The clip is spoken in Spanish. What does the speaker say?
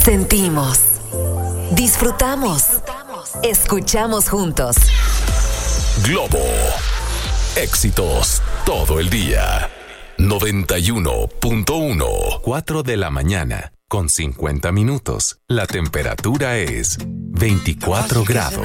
Sentimos, disfrutamos, escuchamos juntos. Globo. Éxitos todo el día. 91.1. 4 de la mañana, con 50 minutos. La temperatura es 24 grados.